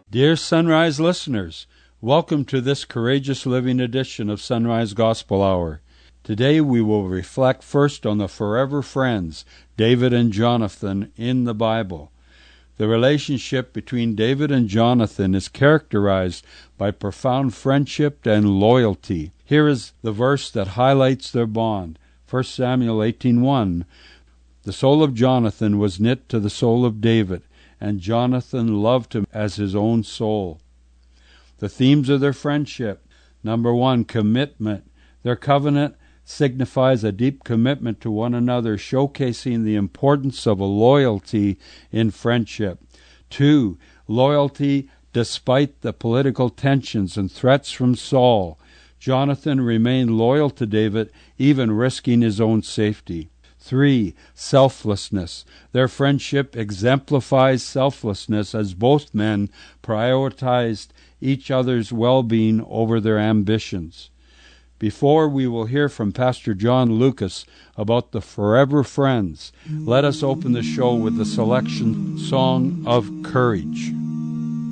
Dear Sunrise listeners, welcome to this Courageous Living edition of Sunrise Gospel Hour. Today we will reflect first on the forever friends, David and Jonathan, in the Bible. The relationship between David and Jonathan is characterized by profound friendship and loyalty. Here is the verse that highlights their bond. 1 Samuel 18:1. The soul of Jonathan was knit to the soul of David, and Jonathan loved him as his own soul. The themes of their friendship. Number 1, commitment. Their covenant signifies a deep commitment to one another, showcasing the importance of a loyalty in friendship. 2, loyalty despite the political tensions and threats from Saul. Jonathan remained loyal to David, even risking his own safety. 3, selflessness. Their friendship exemplifies selflessness as both men prioritized each other's well-being over their ambitions. Before we will hear from Pastor John Lucas about the forever friends, let us open the show with the selection song of Courage.